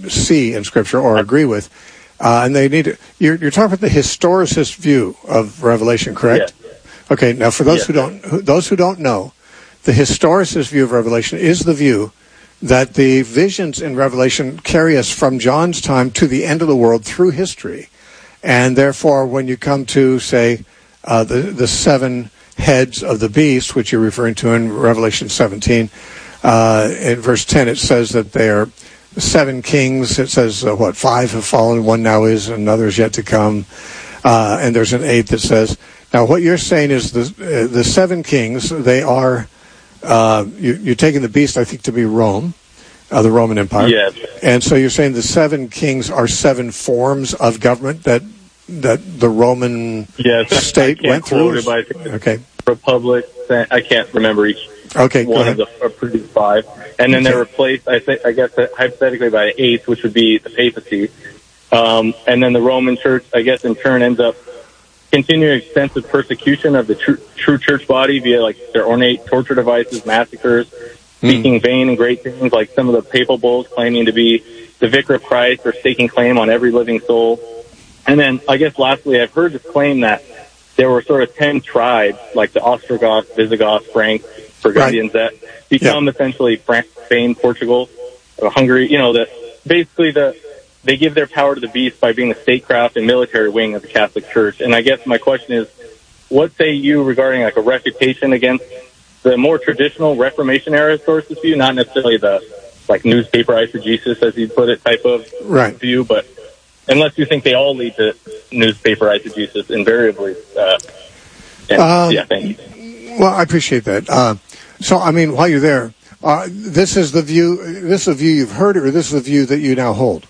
see in Scripture or agree with, and they need to. You're talking about the historicist view of Revelation, correct? Yes. Okay. Now, for those who don't know, the historicist view of Revelation is the view that the visions in Revelation carry us from John's time to the end of the world through history. And therefore, when you come to, say, the 7 heads of the beast, which you're referring to in Revelation 17, in verse 10, it says that they are 7 kings. It says, 5 have fallen, 1 now is, and another is yet to come. And there's an 8 that says, now what you're saying is the 7 kings, they are... you're taking the beast, I think, to be Rome, the Roman Empire. Yes. And so you're saying the 7 kings are 7 forms of government that the Roman state went through? Okay. Republic, I can't remember each one of the previous 5. And then they're replaced, I guess, hypothetically by the 8th, which would be the papacy. And then the Roman Church, I guess, in turn ends up continuing extensive persecution of the true church body via like their ornate torture devices, massacres, speaking vain and great things like some of the papal bulls claiming to be the vicar of Christ or staking claim on every living soul. And then I guess lastly, I've heard this claim that there were sort of 10 tribes like the Ostrogoths, Visigoths, Franks, Burgundians that become essentially Spain, Portugal, Hungary, they give their power to the beast by being the statecraft and military wing of the Catholic Church. And I guess my question is, what say you regarding like a refutation against the more traditional Reformation era historicist view, not necessarily the like newspaper eisegesis, as you put it, type of view, but unless you think they all lead to newspaper eisegesis invariably. Thank you. Well, I appreciate that. So, I mean, while you're there, this is the view you've heard, or this is the view that you now hold?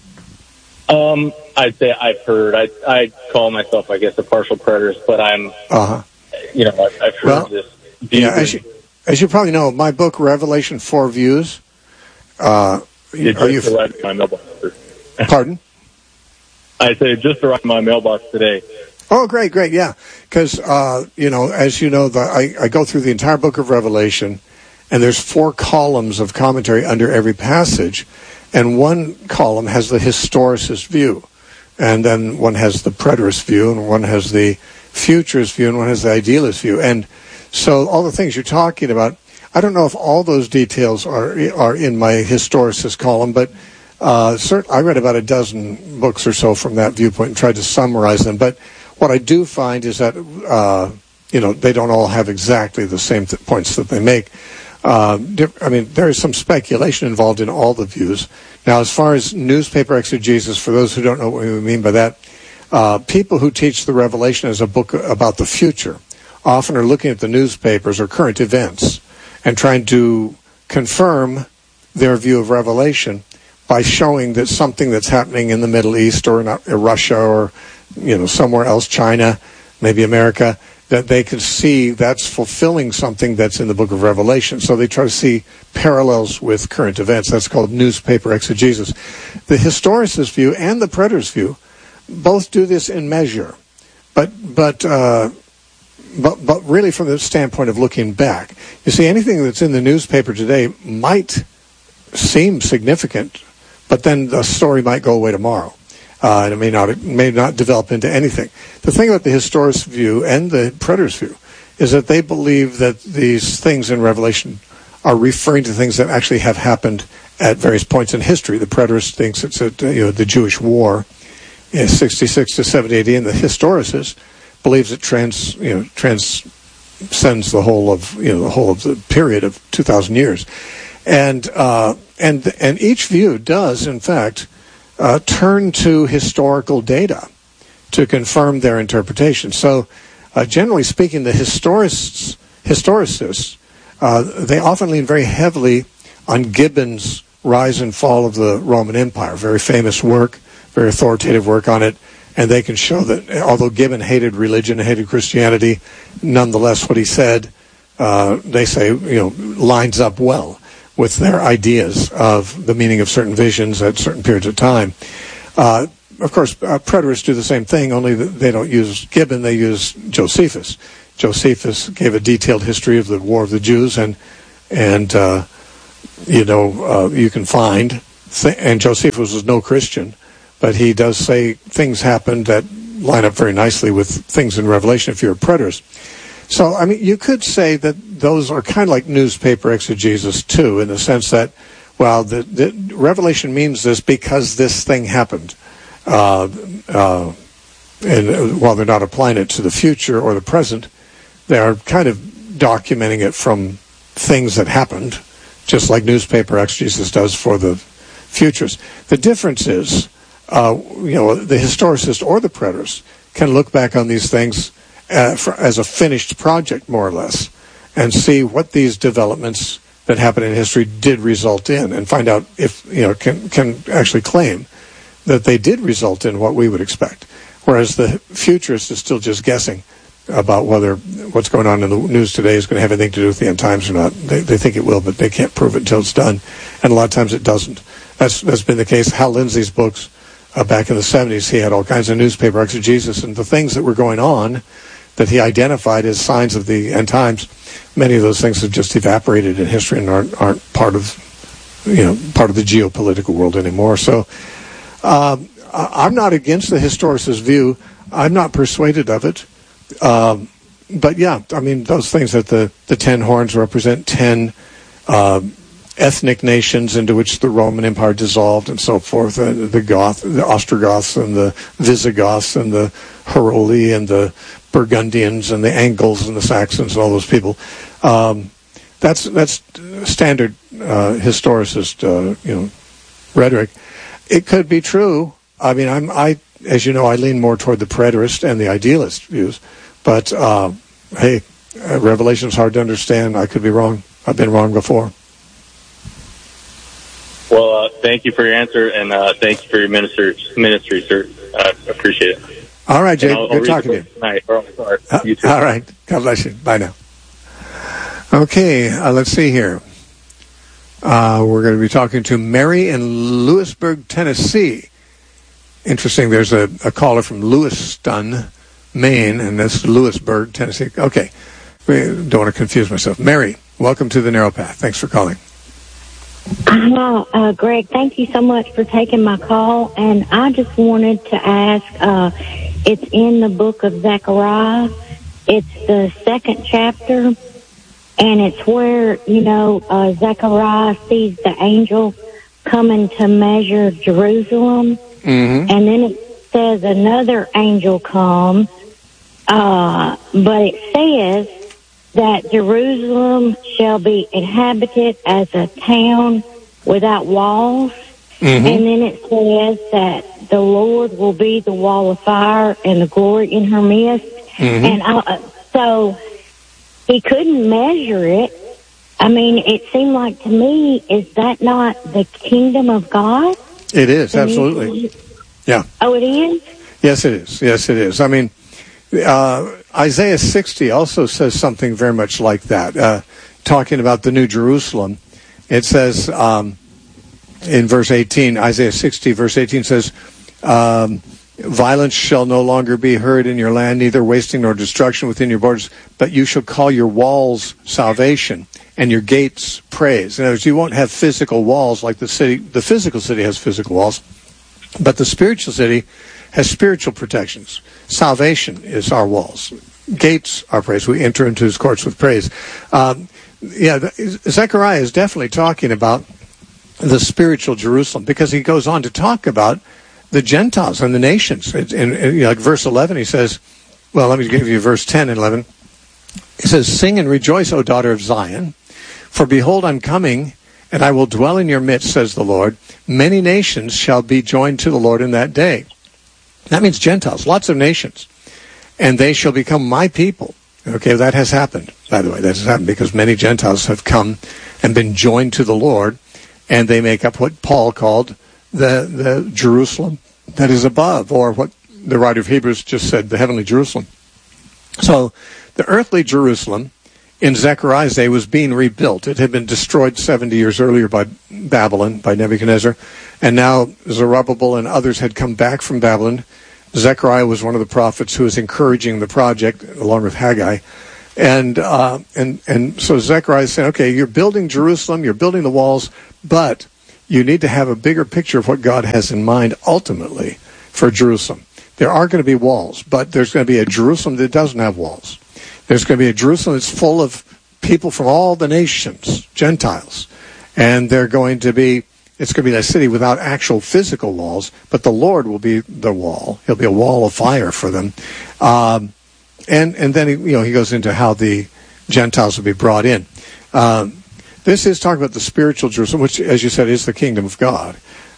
I'd say I've heard. I call myself, I guess, a partial preterist, but I'm, I've heard this view. Yeah, as you probably know, my book, Revelation 4 Views, arrived in my mailbox. Pardon? I said it just arrived in my mailbox today. Oh, great, yeah. Because, as you know, I go through the entire book of Revelation, and there's 4 columns of commentary under every passage. And one column has the historicist view, and then one has the preterist view, and one has the futurist view, and one has the idealist view. And so all the things you're talking about, I don't know if all those details are in my historicist column, but I read about a dozen books or so from that viewpoint and tried to summarize them. But what I do find is that, they don't all have exactly the same points that they make. There is some speculation involved in all the views. Now, as far as newspaper exegesis, for those who don't know what we mean by that, people who teach the Revelation as a book about the future often are looking at the newspapers or current events and trying to confirm their view of Revelation by showing that something that's happening in the Middle East or in Russia or somewhere else, China, maybe America, that they can see that's fulfilling something that's in the book of Revelation. So they try to see parallels with current events. That's called newspaper exegesis. The historicist view and the preterist view both do this in measure. But really from the standpoint of looking back. You see, anything that's in the newspaper today might seem significant, but then the story might go away tomorrow. And it may not develop into anything. The thing about the historicist view and the preterist view is that they believe that these things in Revelation are referring to things that actually have happened at various points in history. The preterist thinks it's the Jewish War in 66 to 70 AD, and the historicist believes it transcends the whole of the period of 2,000 years, and each view does in fact turn to historical data to confirm their interpretation. So, generally speaking, the historicists, they often lean very heavily on Gibbon's Rise and Fall of the Roman Empire, very famous work, very authoritative work on it, and they can show that although Gibbon hated religion, hated Christianity, nonetheless what he said, they say, lines up well with their ideas of the meaning of certain visions at certain periods of time. Of course, preterists do the same thing, only they don't use Gibbon, they use Josephus. Josephus gave a detailed history of the War of the Jews, and you can find and Josephus was no Christian, but he does say things happened that line up very nicely with things in Revelation if you're a preterist. So, I mean, you could say that those are kind of like newspaper exegesis, too, in the sense that, well, the Revelation means this because this thing happened. And while they're not applying it to the future or the present, they are kind of documenting it from things that happened, just like newspaper exegesis does for the futures. The difference is, the historicist or the preterist can look back on these things as a finished project, more or less, and see what these developments that happen in history did result in, and find out if, can actually claim that they did result in what we would expect. Whereas the futurist is still just guessing about whether what's going on in the news today is going to have anything to do with the end times or not. They think it will, but they can't prove it until it's done. And a lot of times it doesn't. That's been the case. Hal Lindsey's books back in the 70s, he had all kinds of newspaper exegesis, and the things that were going on that he identified as signs of the end times, many of those things have just evaporated in history and aren't part of the geopolitical world anymore. So I'm not against the historicist view. I'm not persuaded of it. But yeah, I mean, those things that the 10 horns represent 10 ethnic nations into which the Roman Empire dissolved and so forth, the Ostrogoths and the Visigoths and the Heruli and the Burgundians and the Angles and the Saxons and all those people. That's standard historicist rhetoric. It could be true. I mean, as you know, I lean more toward the preterist and the idealist views. But hey, Revelation's hard to understand. I could be wrong. I've been wrong before. Well, thank you for your answer, and thank you for your ministry, sir. I appreciate it. All right, Jay. Good talking to you. Tonight. You too. All right. God bless you. Bye now. Okay, let's see here. We're going to be talking to Mary in Lewisburg, Tennessee. Interesting, there's a caller from Lewiston, Maine, and that's Lewisburg, Tennessee. Okay, we don't want to confuse myself. Mary, welcome to the Narrow Path. Thanks for calling. Greg, thank you so much for taking my call. And I just wanted to ask, it's in the book of Zechariah. It's the 2nd chapter, and it's where, Zechariah sees the angel coming to measure Jerusalem. Mm-hmm. And then it says another angel comes, but it says that Jerusalem shall be inhabited as a town without walls. Mm-hmm. And then it says that the Lord will be the wall of fire and the glory in her midst. Mm-hmm. And so he couldn't measure it. I mean, it seemed like to me, is that not the kingdom of God? It is, absolutely. Yeah. Oh, it is? Yes, it is. Yes, it is. I mean, Isaiah 60 also says something very much like that, talking about the New Jerusalem. It says in verse 18, Isaiah 60, verse 18 says, violence shall no longer be heard in your land, neither wasting nor destruction within your borders, but you shall call your walls salvation and your gates praise. In other words, you won't have physical walls like the city. The physical city has physical walls, but the spiritual city has spiritual protections. Salvation is our walls. Gates are praise. We enter into his courts with praise. Zechariah is definitely talking about the spiritual Jerusalem, because he goes on to talk about the Gentiles and the nations. In like verse 11, he says, well, let me give you verse 10 and 11. He says, sing and rejoice, O daughter of Zion, for behold, I'm coming, and I will dwell in your midst, says the Lord. Many nations shall be joined to the Lord in that day. That means Gentiles, lots of nations. And they shall become my people. Okay, that has happened, by the way. That has happened because many Gentiles have come and been joined to the Lord, and they make up what Paul called the Jerusalem that is above, or what the writer of Hebrews just said, the heavenly Jerusalem. So the earthly Jerusalem in Zechariah's day was being rebuilt. It had been destroyed 70 years earlier by Babylon, by Nebuchadnezzar, and now Zerubbabel and others had come back from Babylon. Zechariah was one of the prophets who was encouraging the project, along with Haggai. And so Zechariah said, okay, you're building Jerusalem, you're building the walls, but you need to have a bigger picture of what God has in mind ultimately for Jerusalem. There are going to be walls, but there's going to be a Jerusalem that doesn't have walls. There's going to be a Jerusalem that's full of people from all the nations, Gentiles. And it's going to be that city without actual physical walls, but the Lord will be the wall. He'll be a wall of fire for them. And then he goes into how the Gentiles will be brought in. This is talking about the spiritual Jerusalem, which, as you said, is the kingdom of God.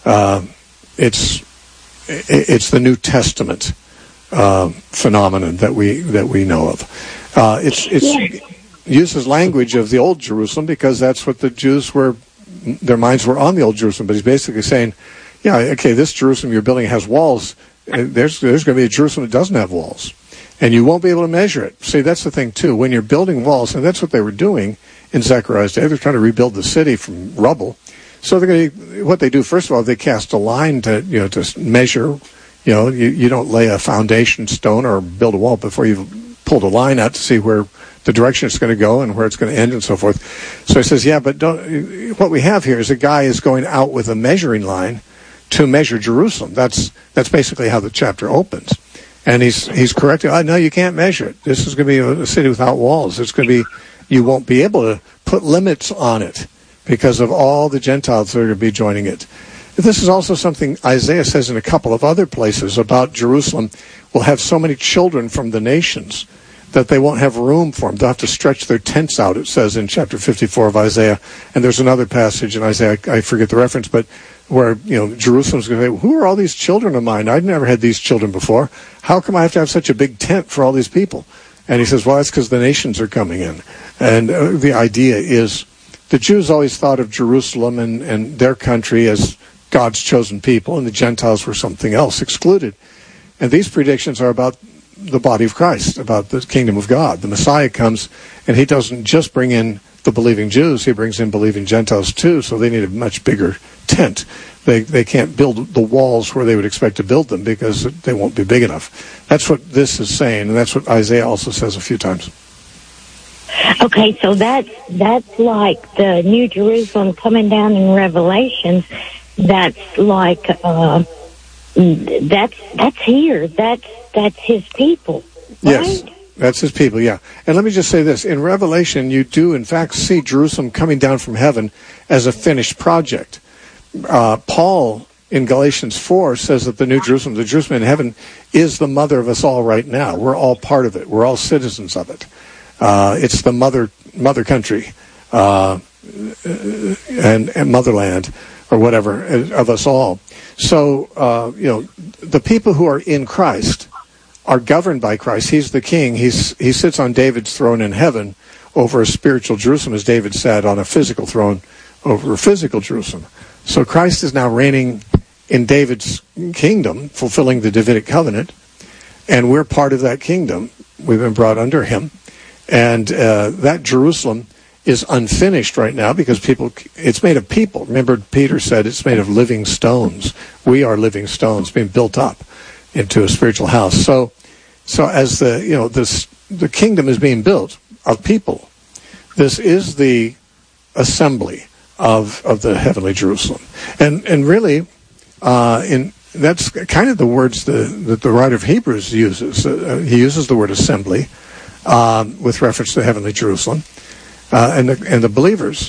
It's the New Testament phenomenon that we know of. It uses language of the Old Jerusalem because that's what the Jews were. Their minds were on the Old Jerusalem. But he's basically saying, yeah, okay, this Jerusalem you're building has walls. There's going to be a Jerusalem that doesn't have walls, and you won't be able to measure it. See, that's the thing too. When you're building walls, and that's what they were doing in Zechariah's day. They're trying to rebuild the city from rubble. So what they do, first of all, they cast a line to measure. You don't lay a foundation stone or build a wall before you've pulled a line out to see where the direction it's going to go and where it's going to end and so forth. So he says, yeah, but what we have here is a guy is going out with a measuring line to measure Jerusalem. That's basically how the chapter opens. And he's correcting, no, you can't measure it. This is going to be a city without walls. It's going to be, you won't be able to put limits on it because of all the Gentiles that are going to be joining it. This is also something Isaiah says in a couple of other places about Jerusalem will have so many children from the nations that they won't have room for them. They'll have to stretch their tents out, it says in chapter 54 of Isaiah. And there's another passage in Isaiah, I forget the reference, but where, Jerusalem's going to say, who are all these children of mine? I've never had these children before. How come I have to have such a big tent for all these people? And he says, well, that's because the nations are coming in. And the idea is the Jews always thought of Jerusalem and their country as God's chosen people, and the Gentiles were something else, excluded. And these predictions are about the body of Christ, about the kingdom of God. The Messiah comes, and he doesn't just bring in the believing Jews, he brings in believing Gentiles too, so they need a much bigger tent. They can't build the walls where they would expect to build them because they won't be big enough. That's what this is saying, and that's what Isaiah also says a few times. Okay, so that's like the New Jerusalem coming down in Revelations. That's like that's here. That's his people. Right? Yes, that's his people. Yeah, and let me just say this: in Revelation, you do in fact see Jerusalem coming down from heaven as a finished project. Paul in Galatians 4 says that the New Jerusalem, the Jerusalem in heaven, is the mother of us all right now. We're all part of it. We're all citizens of it. It's the mother country and motherland or whatever of us all. So the people who are in Christ are governed by Christ. He's the king. He sits on David's throne in heaven over a spiritual Jerusalem, as David sat on a physical throne over a physical Jerusalem. So Christ is now reigning in David's kingdom, fulfilling the Davidic covenant, and we're part of that kingdom. We've been brought under him. And that Jerusalem is unfinished right now because it's made of people. Remember, Peter said it's made of living stones. We are living stones being built up into a spiritual house. So as the kingdom is being built of people, this is the assembly of the heavenly Jerusalem. And really, that's kind of the words that the writer of Hebrews uses. He uses the word assembly with reference to heavenly Jerusalem, and the believers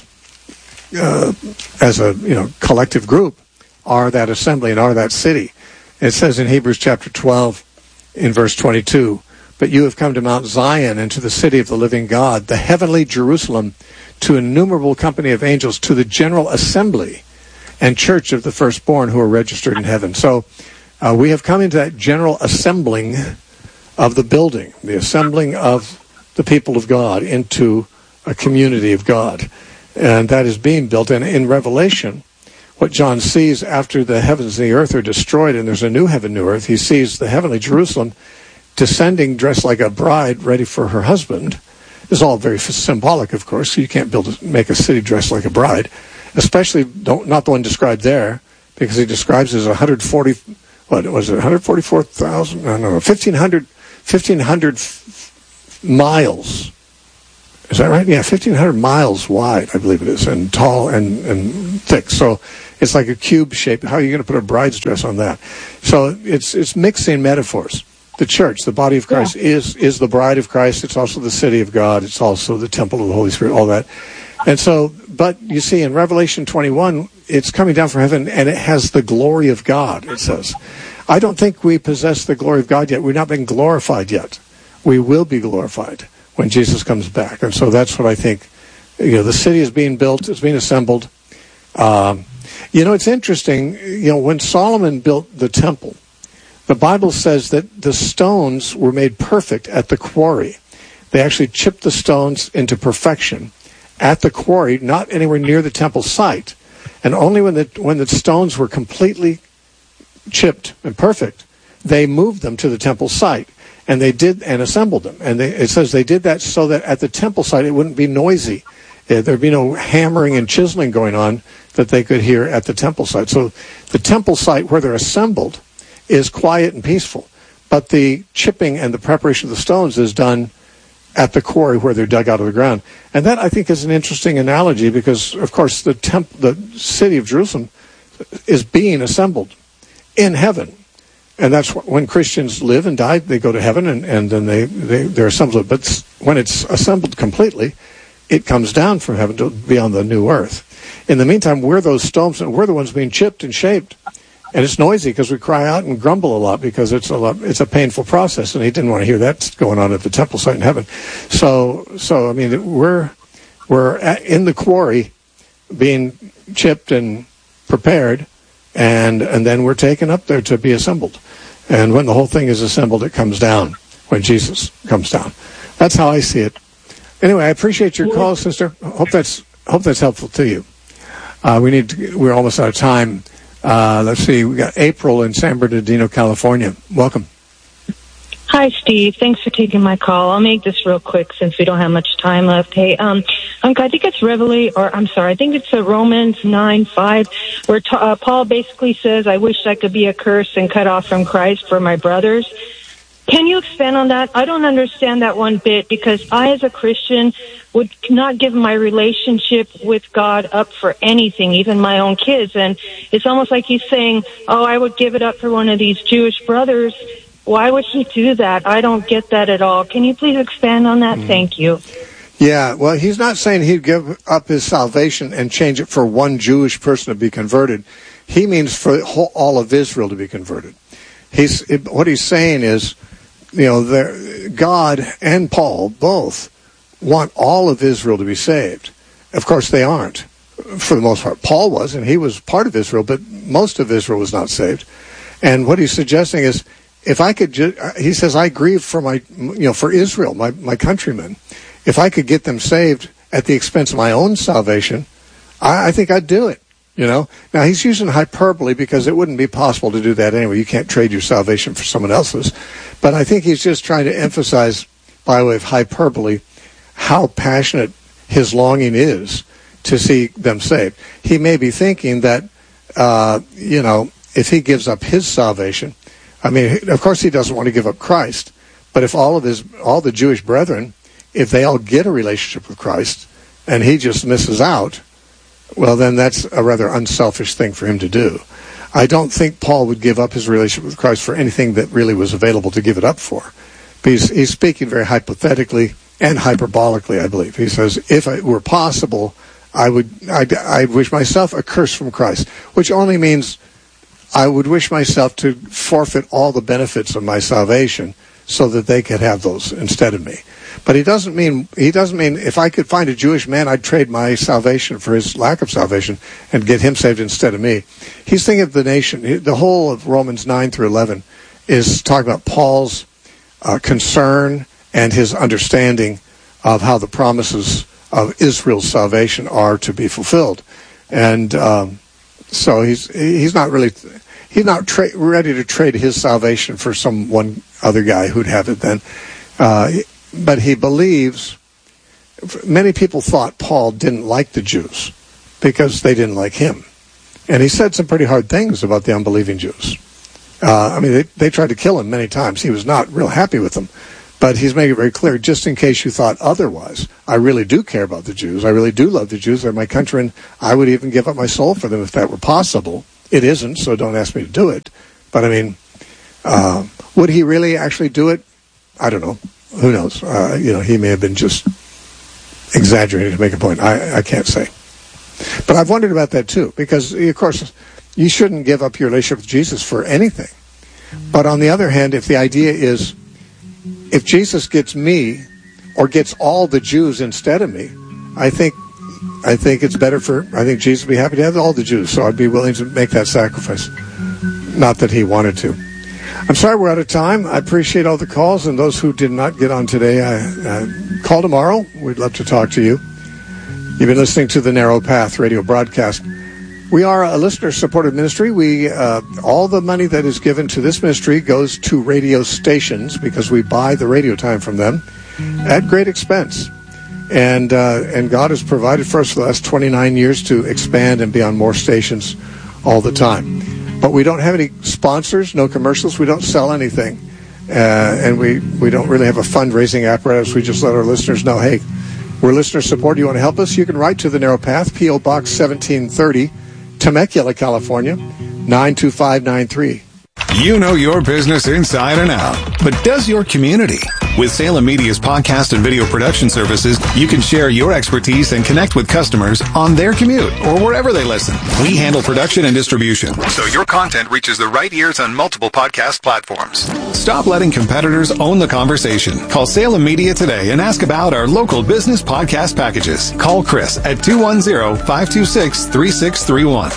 as a collective group are that assembly and are that city. It says in Hebrews chapter 12 in verse 22, "But you have come to Mount Zion and to the city of the living God, the heavenly Jerusalem, to an innumerable company of angels, to the general assembly and church of the firstborn who are registered in heaven." So we have come into that general assembling of the building, the assembling of the people of God into a community of God. And that is being built. And in Revelation, what John sees after the heavens and the earth are destroyed and there's a new heaven, new earth, he sees the heavenly Jerusalem descending dressed like a bride ready for her husband. This is all very symbolic, of course. You can't make a city dressed like a bride, especially not the one described there, because he describes it as 144,000? I don't know, 1,500 miles Is that right? Yeah, 1,500 miles wide, I believe it is, and tall and thick. So it's like a cube shape. How are you going to put a bride's dress on that? So it's mixing metaphors. The church, the body of Christ, is the bride of Christ. It's also the city of God. It's also the temple of the Holy Spirit, all that. And so, but you see, in Revelation 21, it's coming down from heaven, and it has the glory of God, it says. I don't think we possess the glory of God yet. We've not been glorified yet. We will be glorified when Jesus comes back. And so that's what I think. The city is being built, it's being assembled. It's interesting, when Solomon built the temple, the Bible says that the stones were made perfect at the quarry. They actually chipped the stones into perfection at the quarry, not anywhere near the temple site. And only when the stones were completely chipped and perfect, they moved them to the temple site. And they did, and assembled them. And it says they did that so that at the temple site it wouldn't be noisy. There'd be no hammering and chiseling going on that they could hear at the temple site. So the temple site where they're assembled is quiet and peaceful. But the chipping and the preparation of the stones is done at the quarry where they're dug out of the ground. And that, I think, is an interesting analogy because, of course, the city of Jerusalem is being assembled in heaven. And that's when Christians live and die, they go to heaven, and then they're assembled. But when it's assembled completely, it comes down from heaven to be on the new earth. In the meantime, we're those stones, and we're the ones being chipped and shaped. And it's noisy because we cry out and grumble a lot because it's a painful process, and he didn't want to hear that going on at the temple site in heaven. So I mean, we're in the quarry being chipped and prepared, and then we're taken up there to be assembled. And when the whole thing is assembled, it comes down when Jesus comes down. That's how I see it. Anyway, I appreciate your call, sister. Hope that's helpful to you. We're almost out of time. Let's see. We got April in San Bernardino, California. Welcome. Hi, Steve. Thanks for taking my call. I'll make this real quick since we don't have much time left. Hey, I think it's I think it's Romans 9:5, where Paul basically says, "I wish I could be accursed and cut off from Christ for my brothers." Can you expand on that? I don't understand that one bit because I, as a Christian, would not give my relationship with God up for anything, even my own kids. And it's almost like he's saying, I would give it up for one of these Jewish brothers. Why would he do that? I don't get that at all. Can you please expand on that? Thank you. Yeah, well, he's not saying he'd give up his salvation and change it for one Jewish person to be converted. He means for all of Israel to be converted. What he's saying is, God and Paul both want all of Israel to be saved. Of course, they aren't, for the most part. Paul was, and he was part of Israel, but most of Israel was not saved. And what he's suggesting is, if I could, he says, I grieve for for Israel, my countrymen. If I could get them saved at the expense of my own salvation, I think I'd do it. Now he's using hyperbole because it wouldn't be possible to do that anyway. You can't trade your salvation for someone else's. But I think he's just trying to emphasize, by way of hyperbole, how passionate his longing is to see them saved. He may be thinking that, if he gives up his salvation, of course he doesn't want to give up Christ, but if all the Jewish brethren, if they all get a relationship with Christ and he just misses out, well, then that's a rather unselfish thing for him to do. I don't think Paul would give up his relationship with Christ for anything that really was available to give it up for. But he's speaking very hypothetically and hyperbolically, I believe. He says, if it were possible, I'd wish myself a curse from Christ, which only means I would wish myself to forfeit all the benefits of my salvation so that they could have those instead of me. But he doesn't mean if I could find a Jewish man, I'd trade my salvation for his lack of salvation and get him saved instead of me. He's thinking of the nation. The whole of Romans 9 through 11 is talking about Paul's concern and his understanding of how the promises of Israel's salvation are to be fulfilled. And so he's not ready to trade his salvation for one other guy who'd have it then. But he believes, many people thought Paul didn't like the Jews because they didn't like him. And he said some pretty hard things about the unbelieving Jews. They tried to kill him many times. He was not real happy with them. But he's making it very clear, just in case you thought otherwise, I really do care about the Jews. I really do love the Jews. They're my country, and I would even give up my soul for them if that were possible. It isn't, so don't ask me to do it. But, I mean, would he really actually do it? I don't know. Who knows? He may have been just exaggerating to make a point. I can't say. But I've wondered about that, too, because, of course, you shouldn't give up your relationship with Jesus for anything. But on the other hand, if the idea is, if Jesus gets me or gets all the Jews instead of me, I think it's better I think Jesus would be happy to have all the Jews, so I'd be willing to make that sacrifice. Not that he wanted to. I'm sorry we're out of time. I appreciate all the calls, and those who did not get on today, call tomorrow. We'd love to talk to you. You've been listening to the Narrow Path radio broadcast. We are a listener-supported ministry. We all the money that is given to this ministry goes to radio stations because we buy the radio time from them at great expense. And God has provided for us for the last 29 years to expand and be on more stations all the time. But we don't have any sponsors, no commercials. We don't sell anything. And we don't really have a fundraising apparatus. We just let our listeners know, hey, we're listener support. You want to help us? You can write to the Narrow Path, P.O. Box 1730, Temecula, California, 92593. You know your business inside and out, but does your community? With Salem Media's podcast and video production services, you can share your expertise and connect with customers on their commute or wherever they listen. We handle production and distribution, so your content reaches the right ears on multiple podcast platforms. Stop letting competitors own the conversation. Call Salem Media today and ask about our local business podcast packages. Call Chris at 210-526-3631.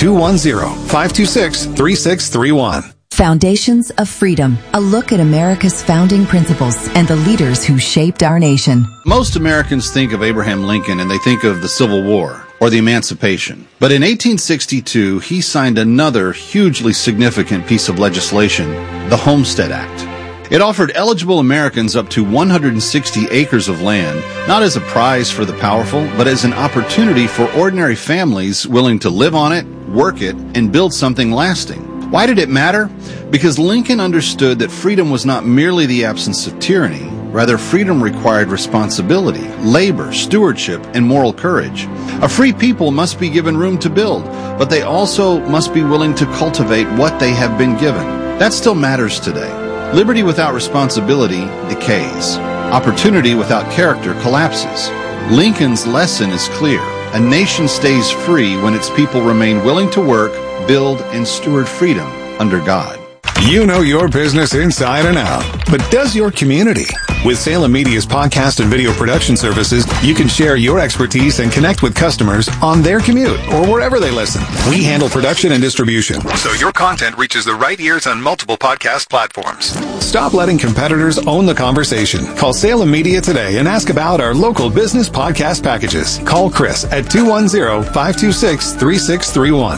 210-526-3631. Foundations of Freedom, a look at America's founding principles and the leaders who shaped our nation. Most Americans think of Abraham Lincoln and they think of the Civil War or the Emancipation. But in 1862, he signed another hugely significant piece of legislation, the Homestead Act. It offered eligible Americans up to 160 acres of land, not as a prize for the powerful, but as an opportunity for ordinary families willing to live on it, work it, and build something lasting. Why did it matter? Because Lincoln understood that freedom was not merely the absence of tyranny. Rather, freedom required responsibility, labor, stewardship, and moral courage. A free people must be given room to build, but they also must be willing to cultivate what they have been given. That still matters today. Liberty without responsibility decays. Opportunity without character collapses. Lincoln's lesson is clear. A nation stays free when its people remain willing to work, build, and steward freedom under God. You know your business inside and out, but does your community? With Salem Media's podcast and video production services, you can share your expertise and connect with customers on their commute or wherever they listen. We handle production and distribution, so your content reaches the right ears on multiple podcast platforms. Stop letting competitors own the conversation. Call Salem Media today and ask about our local business podcast packages. Call Chris at 210-526-3631.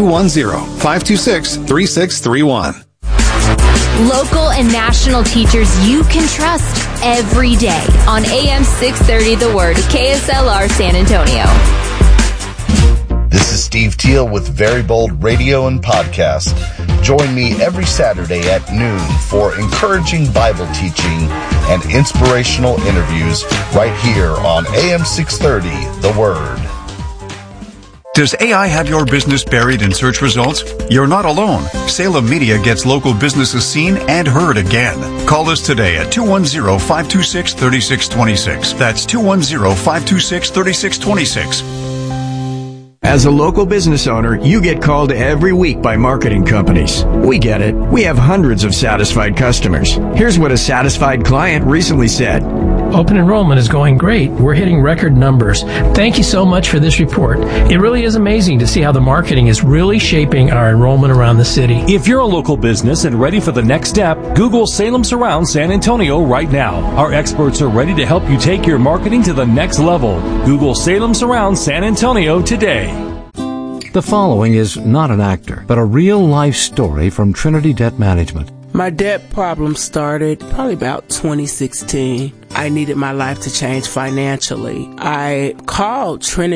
210-526-3631. Local and national teachers you can trust every day on AM 630 The Word, KSLR San Antonio. This is Steve Teal with Very Bold Radio and Podcast. Join me every Saturday at noon for encouraging Bible teaching and inspirational interviews right here on AM 630 The Word. Does AI have your business buried in search results? You're not alone. Salem Media gets local businesses seen and heard again. Call us today at 210-526-3626. That's 210-526-3626. As a local business owner, you get called every week by marketing companies. We get it. We have hundreds of satisfied customers. Here's what a satisfied client recently said. Open enrollment is going great. We're hitting record numbers. Thank you so much for this report. It really is amazing to see how the marketing is really shaping our enrollment around the city. If you're a local business and ready for the next step, Google Salem Surround San Antonio right now. Our experts are ready to help you take your marketing to the next level. Google Salem Surround San Antonio today. The following is not an actor, but a real-life story from Trinity Debt Management. My debt problem started probably about 2016. I needed my life to change financially. I called Trinity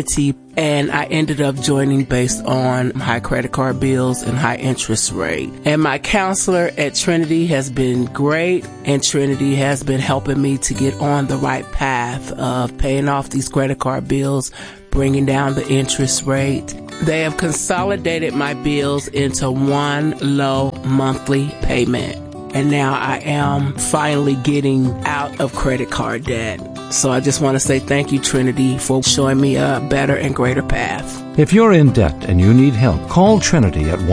And I ended up joining based on high credit card bills and high interest rate. And my counselor at Trinity has been great, and Trinity has been helping me to get on the right path of paying off these credit card bills, bringing down the interest rate. They have consolidated my bills into one low monthly payment. And now I am finally getting out of credit card debt. So I just want to say thank you, Trinity, for showing me a better and greater path. If you're in debt and you need help, call Trinity at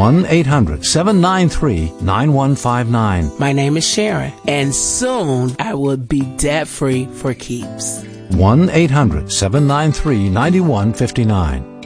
1-800-793-9159. My name is Sharon, and soon I will be debt-free for keeps. 1-800-793-9159.